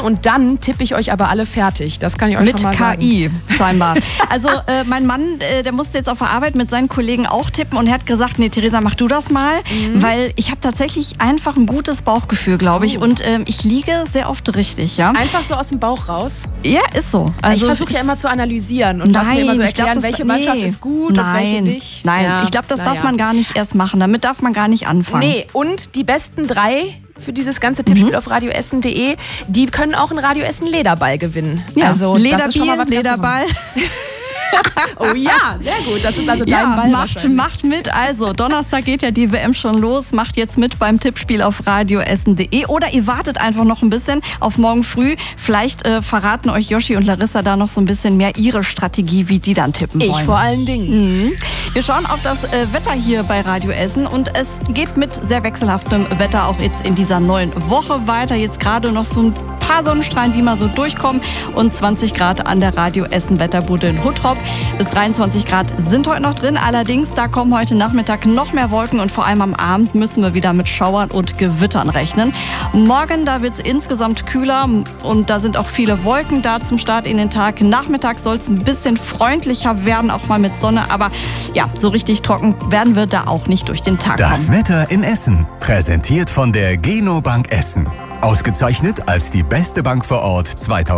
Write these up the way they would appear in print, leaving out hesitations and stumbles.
und dann tippe ich euch aber alle fertig. Das kann ich euch schon mal sagen. Mit KI scheinbar. Also mein Mann, der musste jetzt auf der Arbeit mit seinen Kollegen auch tippen und er hat gesagt, nee, Theresa, mach du das mal, weil ich habe tatsächlich einfach ein gutes Bauchgefühl, glaube ich, und ich liege sehr oft richtig, ja. Einfach so aus dem Bauch raus? Ja, ist so. Also ich versuche ja immer zu analysieren und lass mir immer so erklären, welche Mannschaft ist gut und welche nicht. Nein, ja, ich glaube, das darf man gar nicht erst machen. Damit darf man gar nicht anfangen. Nee, und die besten 3 für dieses ganze Tippspiel auf radioessen.de, die können auch einen Radio Essen Lederball gewinnen. Ja, also, Lederbier, Lederball. Oh ja, sehr gut. Das ist also dein Ball. Macht mit. Also, Donnerstag geht ja die WM schon los. Macht jetzt mit beim Tippspiel auf radioessen.de. Oder ihr wartet einfach noch ein bisschen auf morgen früh. Vielleicht verraten euch Yoshi und Larissa da noch so ein bisschen mehr ihre Strategie, wie die dann tippen wollen. Ich vor allen Dingen. Wir schauen auf das Wetter hier bei Radio Essen. Und es geht mit sehr wechselhaftem Wetter auch jetzt in dieser neuen Woche weiter. Jetzt gerade noch so ein paar Sonnenstrahlen, die mal so durchkommen. Und 20 Grad an der Radio Essen Wetterbude in Huttrop. Bis 23 Grad sind heute noch drin. Allerdings, da kommen heute Nachmittag noch mehr Wolken und vor allem am Abend müssen wir wieder mit Schauern und Gewittern rechnen. Morgen, da wird es insgesamt kühler und da sind auch viele Wolken da zum Start in den Tag. Nachmittag soll es ein bisschen freundlicher werden, auch mal mit Sonne. Aber ja, so richtig trocken werden wir da auch nicht durch den Tag kommen. Das Wetter in Essen, präsentiert von der Geno Bank Essen. Ausgezeichnet als die beste Bank vor Ort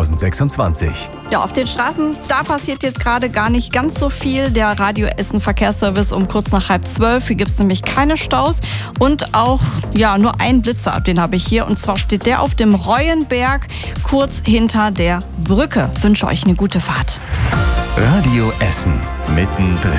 2026. Ja, auf den Straßen, da passiert jetzt gerade gar nicht ganz so viel. Der Radio Essen Verkehrsservice um kurz nach 11:30. Hier gibt es nämlich keine Staus. Und auch, ja, nur einen Blitzer, den habe ich hier. Und zwar steht der auf dem Reuenberg, kurz hinter der Brücke. Ich wünsche euch eine gute Fahrt. Radio Essen, mittendrin.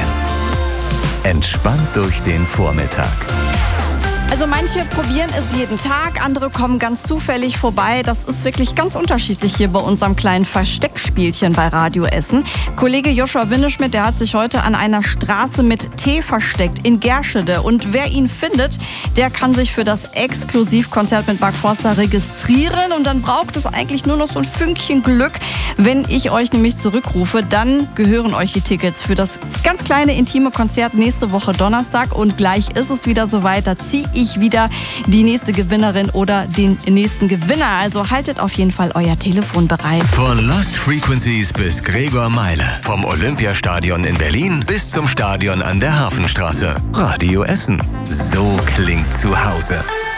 Entspannt durch den Vormittag. Also manche probieren es jeden Tag, andere kommen ganz zufällig vorbei. Das ist wirklich ganz unterschiedlich hier bei unserem kleinen Versteckspielchen bei Radio Essen. Kollege Joshua Winneschmidt, der hat sich heute an einer Straße mit Tee versteckt in Gerschede. Und wer ihn findet, der kann sich für das Exklusivkonzert mit Mark Forster registrieren. Und dann braucht es eigentlich nur noch so ein Fünkchen Glück. Wenn ich euch nämlich zurückrufe, dann gehören euch die Tickets für das ganz kleine, intime Konzert nächste Woche Donnerstag. Und gleich ist es wieder soweit, da ziehe ich wieder die nächste Gewinnerin oder den nächsten Gewinner. Also haltet auf jeden Fall euer Telefon bereit. Von Lost Frequencies bis Gregor Meile. Vom Olympiastadion in Berlin bis zum Stadion an der Hafenstraße. Radio Essen. So klingt zu Hause.